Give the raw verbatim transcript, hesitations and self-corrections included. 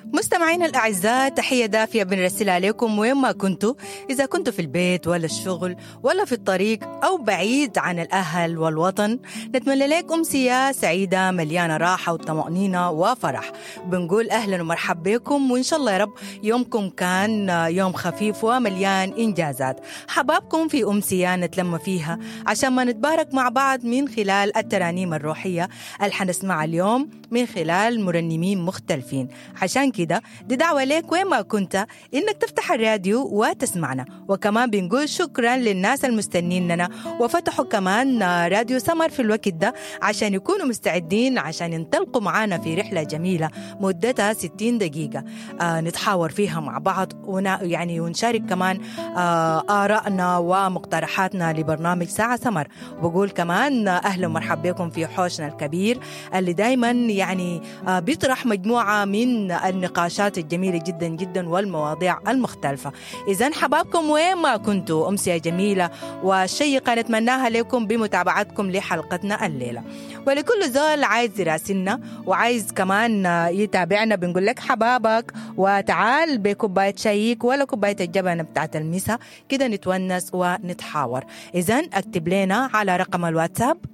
مستمعينا الأعزاء، تحية دافية بنرسلها عليكم وين ما كنتوا، إذا كنتوا في البيت ولا الشغل ولا في الطريق أو بعيد عن الأهل والوطن. نتمنى لك أمسية سعيدة مليانة راحة وطمأنينة وفرح. بنقول أهلا ومرحب بكم، وإن شاء الله يا رب يومكم كان يوم خفيف ومليان إنجازات. حبابكم في أمسية نتلم فيها عشان ما نتبارك مع بعض من خلال الترانيم الروحية اللي حنسمعها اليوم من خلال مرنمين مختلفين. عشان كده دي دعوة لك وين ما كنت إنك تفتح الراديو وتسمعنا. وكمان بنقول شكرا للناس المستنيننا وفتحوا كمان راديو سمر في الوقت ده عشان يكونوا مستعدين عشان ينطلقوا معانا في رحلة جميلة مدتها ستين دقيقة، آه نتحاور فيها مع بعض ونا يعني ونشارك كمان آه آرائنا ومقترحاتنا لبرنامج ساعة سمر. وبقول كمان أهلا ومرحبا بكم في حوشنا الكبير اللي دايما يعني آه بيطرح مجموعة من النقاشات الجميلة جدا جدا والمواضيع المختلفة. إذن حبابكم وين ما كنتوا، أمسية جميلة وشيقة نتمناها لكم بمتابعتكم لحلقتنا الليلة. ولكل زول عايز يراسلنا وعايز كمان يتابعنا بنقول لك حبابك وتعال بكوباية شايك ولا كوباية الجبنة بتاعت المسا كده نتونس ونتحاور. إذن اكتب لنا على رقم الواتساب